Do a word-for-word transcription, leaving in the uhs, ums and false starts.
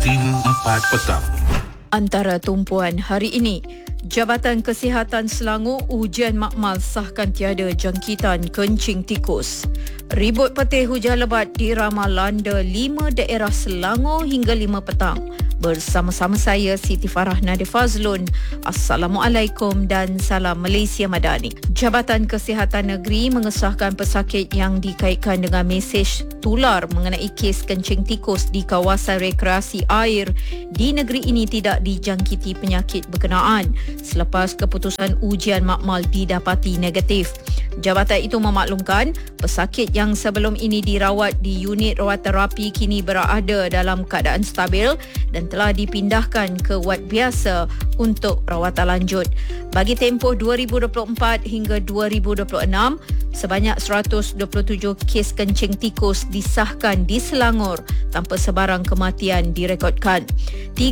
tiga empat petang. Antara tumpuan hari ini, Jabatan Kesihatan Selangor ujian makmal sahkan tiada jangkitan kencing tikus. Ribut petir hujan lebat diramal landa lima daerah Selangor hingga lima petang. Bersama-sama saya Siti Farah Nadir Fazlun. Assalamualaikum dan salam Malaysia Madani. Jabatan Kesihatan Negeri mengesahkan pesakit yang dikaitkan dengan mesej tular mengenai kes kencing tikus di kawasan rekreasi air di negeri ini tidak dijangkiti penyakit berkenaan selepas keputusan ujian makmal didapati negatif. Jabatan itu memaklumkan pesakit yang sebelum ini dirawat di unit rawat terapi kini berada dalam keadaan stabil dan telah dipindahkan ke wad biasa untuk rawatan lanjut. Bagi tempoh dua ribu dua puluh empat hingga dua ribu dua puluh enam, sebanyak seratus dua puluh tujuh kes kencing tikus disahkan di Selangor tanpa sebarang kematian direkodkan.